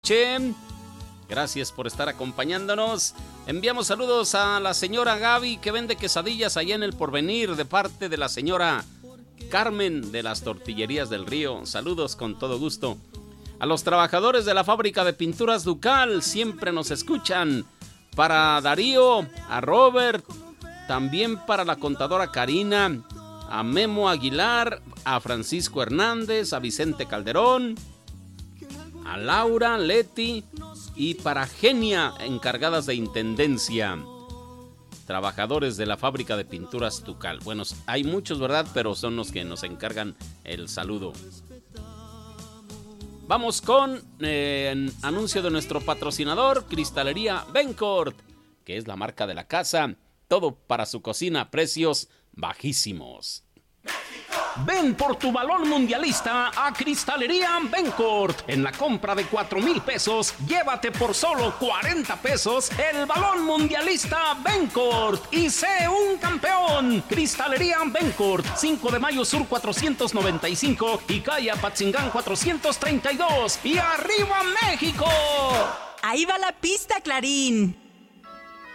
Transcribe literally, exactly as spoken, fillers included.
Che, gracias por estar acompañándonos. Enviamos saludos a la señora Gaby, que vende quesadillas allá en El Porvenir, de parte de la señora Carmen de las Tortillerías del Río. Saludos con todo gusto. A los trabajadores de la fábrica de pinturas Ducal, siempre nos escuchan. Para Darío, a Robert, también para la contadora Karina, a Memo Aguilar, a Francisco Hernández, a Vicente Calderón, a Laura, Leti y para Genia, encargadas de intendencia. Trabajadores de la fábrica de pinturas Ducal. Bueno, hay muchos, ¿verdad? Pero son los que nos encargan el saludo. Vamos con eh, anuncio de nuestro patrocinador, Cristalería Bencourt, que es la marca de la casa. Todo para su cocina, precios bajísimos. Ven por tu balón mundialista a Cristalería Bencourt. En la compra de cuatro mil pesos, llévate por solo cuarenta pesos el balón mundialista Bencourt y sé un campeón. Cristalería Bencourt, cinco de mayo Sur cuatrocientos noventa y cinco y calle Apatzingán cuatrocientos treinta y dos. ¡Y arriba México! Ahí va la pista, Clarín.